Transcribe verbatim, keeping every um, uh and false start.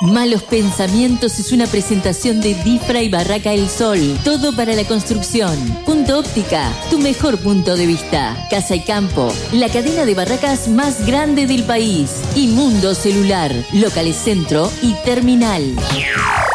Malos Pensamientos es una presentación de Difra y Barraca El Sol. Todo para la construcción. Punto Óptica, tu mejor punto de vista. Casa y Campo, la cadena de barracas más grande del país. Y Mundo Celular, locales centro y terminal.